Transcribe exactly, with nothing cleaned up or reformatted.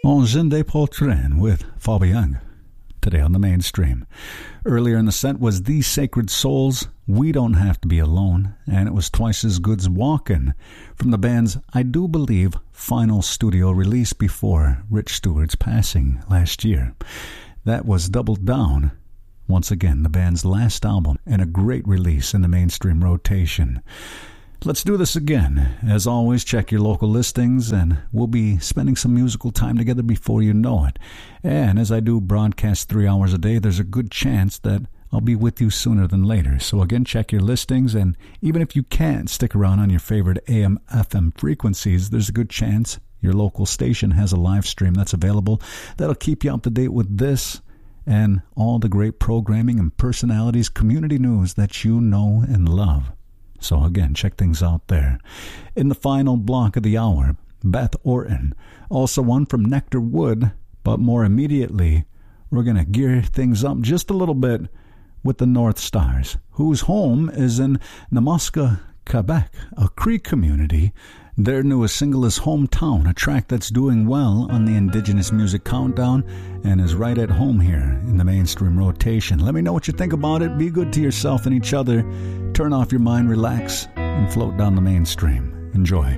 On Zinde Poltrin with Fabian, today on the mainstream. Earlier in the set was The Sacred Souls, We Don't Have to Be Alone, and it was Twice as Good's Walkin' from the band's, I do believe, final studio release before Rich Stewart's passing last year. That was Double Down, once again the band's last album and a great release in the mainstream rotation. Let's do this again. As always, check your local listings, and we'll be spending some musical time together before you know it. And as I do broadcast three hours a day, there's a good chance that I'll be with you sooner than later. So again, check your listings, and even if you can't stick around on your favorite A M F M frequencies, there's a good chance your local station has a live stream that's available that'll keep you up to date with this and all the great programming and personalities, community news that you know and love. So again, check things out there. In the final block of the hour, Beth Orton, also one from Nectar Wood, but more immediately, we're going to gear things up just a little bit with the North Stars, whose home is in Namaska, Quebec, a Cree community. Their newest single is Hometown, a track that's doing well on the Indigenous Music Countdown and is right at home here in the mainstream rotation. Let me know what you think about it. Be good to yourself and each other. Turn off your mind, relax, and float down the mainstream. Enjoy.